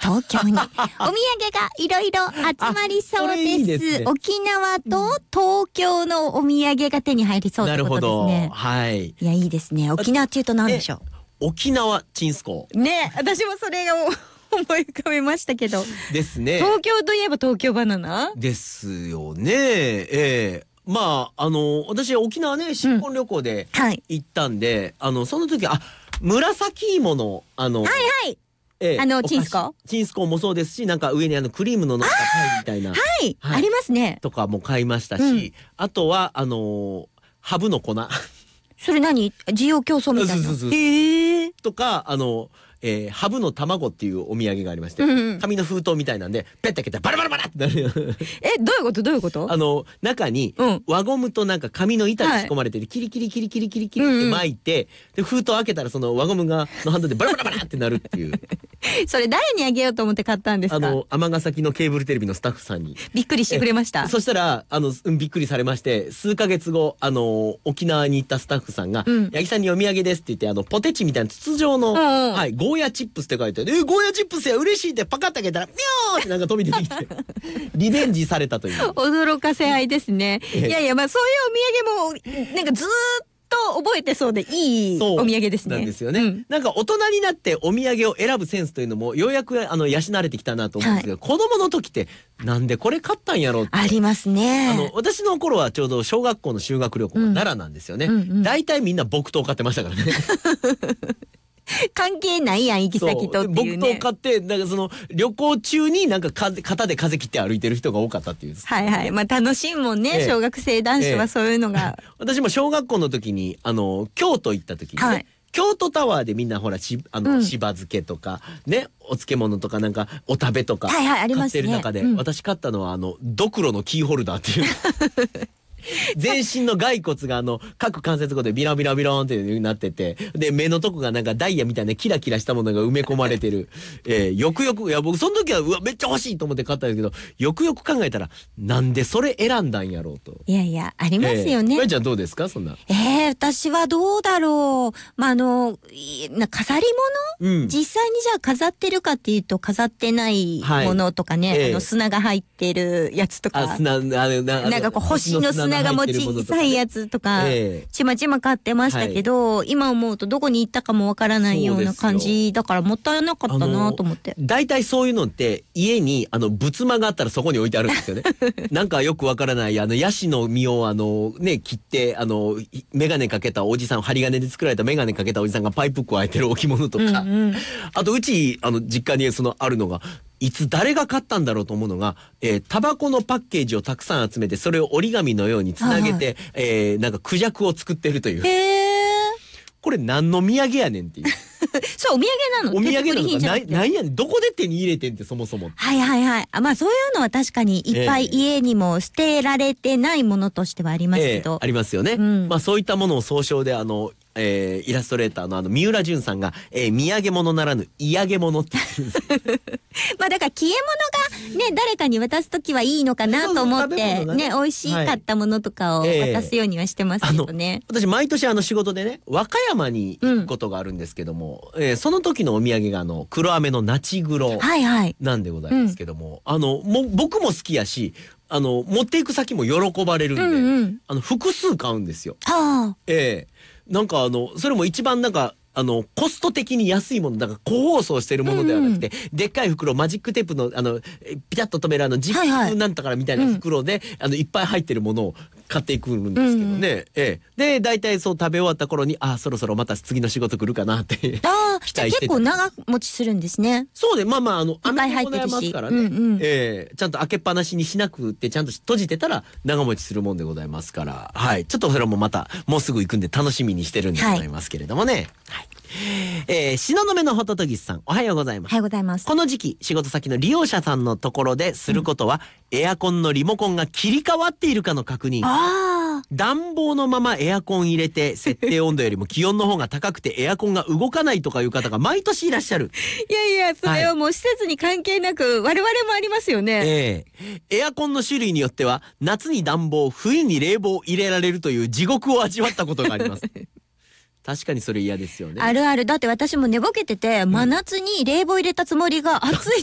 東京にお土産がいろいろ集まりそうです。 いいですね、 沖縄と東京のお土産が手に入りそうってことですね。 はい。 いや、いいですね。沖縄っていうと何でしょう。 沖縄チンスコーね、私もそれが思い浮かべましたけど。 ですね。 東京といえば東京バナナですよね。まあ私沖縄ね新婚旅行で行ったんで、その時紫芋のはいはい。チンスコーもそうですし、なんか上にクリームの乗ったパイみたいな、 はい、ありますね。 とかも買いましたし、あとはハブの粉それ何？需要競争みたいな。へえ。 とかハブの卵っていうお土産がありまして、紙の封筒みたいなんでペッて開けたらバラバラバラってなる。 どういうこと中に輪ゴムとなんか紙の板が仕込まれてて、キリキリキリキリキリキリって巻いて、で封筒開けたらその輪ゴムの反動でバラバラバラってなるっていう。 それ誰にあげようと思って買ったんですか？ 尼崎のケーブルテレビのスタッフさんにびっくりしてくれました。 そしたらびっくりされまして、数ヶ月後沖縄に行ったスタッフさんが「八木さんにお土産です」って言ってポテチみたいな筒状のゴーヤチップスって書いてある。ゴーヤチップスや嬉しいってパカッて開けたらミョーってなんか飛び出てきてリベンジされたという。 驚かせ合いですね。いやいや、まあそういうお土産もなんかずーっと覚えてそうでいいお土産ですね。 なんですよね。なんか大人になってお土産を選ぶセンスというのもようやく養われてきたなと思うんですけど、子供の時ってなんでこれ買ったんやろうってありますね。 私の頃はちょうど小学校の修学旅行が奈良なんですよね。だいたいみんな木刀買ってましたからね。 関係ないやん、行き先とっていうね。 木刀買ってなんかその旅行中になんか肩で風切って歩いてる人が多かったっていう。 はいはい。まあ楽しいもんね、小学生男子はそういうのが。 私も小学校の時に京都行った時にね、京都タワーでみんなほらしば漬けとかね、お漬物とかなんかお食べとか買ってる中で、私買ったのはドクロのキーホルダーっていう。全身の骸骨が各関節ごとでビラビラビラーンってなってて、で目のとこがなんかダイヤみたいなキラキラしたものが埋め込まれてる。よくよく、いや僕その時はめっちゃ欲しいと思って買ったんですけど、よくよく考えたらなんでそれ選んだんやろうと。 いやいや、ありますよね。 まゆちゃんどうですか、そんな。 私はどうだろう。まあ飾り物、実際にじゃあ飾ってるかっていうと飾ってないものとかね、砂が入ってるやつとか、なんかこう星の砂がもう小さいやつとかちまちま買ってましたけど、今思うとどこに行ったかもわからないような感じだからもったいなかったなと思って。 だいたいそういうのって家に仏間があったらそこに置いてあるんですよね。なんかよくわからないヤシの実を切ってメガネかけたおじさん、針金で作られたメガネかけたおじさんがパイプ加えてる置物とか、あとうち実家にあるのが、いつ誰が買ったんだろうと思うのが、タバコのパッケージをたくさん集めてそれを折り紙のようにつなげて、なんかクジャクを作ってるという。これ何の土産やねんっていう。 そう、お土産なの？ お土産なのか何やねん、どこで手に入れてんってそもそも。 はいはいはい。まあそういうのは確かにいっぱい家にも捨てられてないものとしてはありますけど。 ありますよね。まあそういったものを総称でイラストレーターの三浦淳さんが、土産物ならぬ嫌げ物って言ってるんです。 まあだから消え物がね、誰かに渡すときはいいのかなと思ってね、美味しかったものとかを渡すようにはしてますけどね。 私毎年仕事でね和歌山に行くことがあるんですけども、その時のお土産が黒飴のナチグロなんでございますけども、僕も好きやし持っていく先も喜ばれるんで、複数買うんですよ。なんかそれも一番なんかコスト的に安いものだから個包装してるものではなくて、でっかい袋、マジックテープのピタッと止めるジップなんとかみたいな袋でいっぱい入ってるものを買っていくんですけどね。で大体そう食べ終わった頃にそろそろまた次の仕事来るかなって期待して結構長持ちするんですね。 そうで、まあいっぱい入ってるし、ちゃんと開けっぱなしにしなくてちゃんと閉じてたら長持ちするもんでございますから、ちょっとそれもまたもうすぐ行くんで楽しみにしてるんでございますけれどもね。東雲のホトトギスさん、おはようございます。 おはようございます。 この時期仕事先の利用者さんのところですることは、エアコンのリモコンが切り替わっているかの確認。暖房のままエアコン入れて設定温度よりも気温の方が高くてエアコンが動かないとかいう方が毎年いらっしゃる。 いやいや、それはもう施設に関係なく我々もありますよね。 エアコンの種類によっては夏に暖房、冬に冷房を入れられるという地獄を味わったことがあります。確かにそれ嫌ですよね。 あるある。だって私も寝ぼけてて、真夏に冷房入れたつもりが暑い